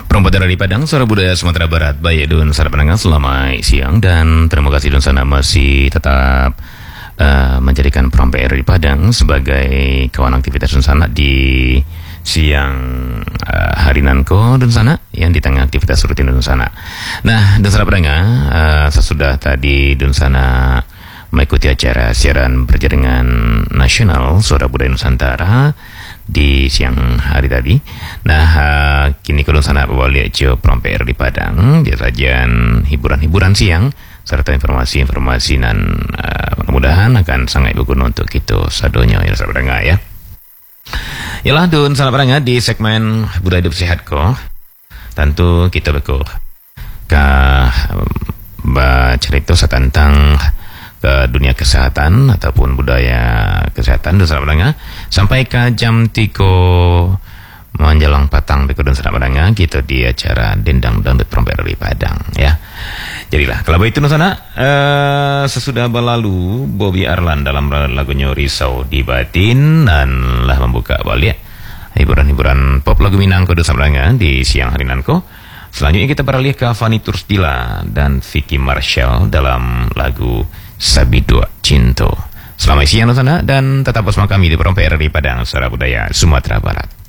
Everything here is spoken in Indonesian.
Perempuan dari Padang, suara budaya Sumatera Barat. Baik, Dun Sana pendengar, selamat siang dan terima kasih Dun Sana masih tetap menjadikan Perempuan dari Padang sebagai kawan aktivitas Dun Sana di siang hari Nanko Dun Sana yang di tengah aktivitas rutin Dun Sana. Nah, Dun Sana pendengar, sesudah tadi Dun Sana mengikuti acara siaran berjaringan nasional Suara Budaya Nusantara di siang hari tadi. Nah, kini Dun Sana bawa lihat jo Promper di Padang, dia sajian hiburan-hiburan siang serta informasi-informasi dan mudah-mudahan akan sangat berguna untuk kita sadonya ya sahabat pendengar ya. Yalah Dun Sana pendengar, di segmen budaya hidup sehat ko tentu kita berko cerita tentang ke dunia kesehatan ataupun budaya kesehatan Dun Sana pendengar sampai ke jam 3 menjelang patang di Dun Sana pendengar kita di acara Dendang Dangdut Promper di Padang ya. Jadilah kalau begitu Dun Sana, sesudah berlalu Bobby Arlan dalam lagunya Risau di Batin dan lah membuka balik hiburan-hiburan pop lagu Minang Dun Sana pendengar di siang hari nanko. Selanjutnya kita beralih ke Fani Tursdila dan Vicky Marshall dalam lagu Sabidua Cinto. Selamat siang Dun Sana dan tetap bersama kami di Peromper di Padang Suara Budaya Sumatera Barat.